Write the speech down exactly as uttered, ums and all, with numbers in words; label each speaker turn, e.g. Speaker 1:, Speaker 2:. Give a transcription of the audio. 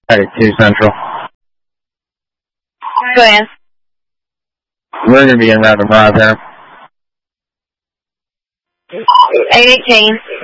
Speaker 1: two Central.
Speaker 2: Go ahead.
Speaker 1: We're going to be in route of five here.
Speaker 2: eight eighteen.